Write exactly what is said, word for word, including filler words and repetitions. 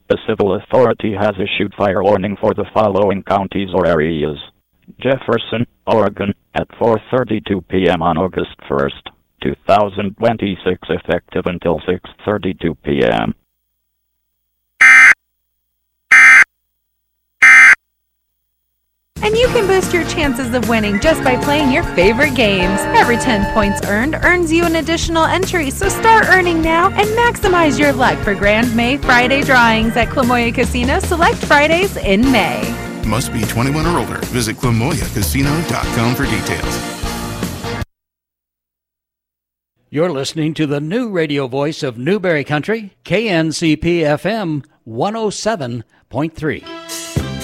A civil authority has issued fire warning for the following counties or areas. Jefferson, Oregon, at four thirty-two p.m. on August first, two thousand twenty-six, effective until six thirty-two p.m. And you can boost your chances of winning just by playing your favorite games. Every ten points earned earns you an additional entry, so start earning now and maximize your luck for Grand May Friday drawings at Clamoya Casino Select Fridays in May. Must be twenty-one or older. Visit clamoya casino dot com for details. You're listening to the new radio voice of Newberry Country, K N C P F M one oh seven point three.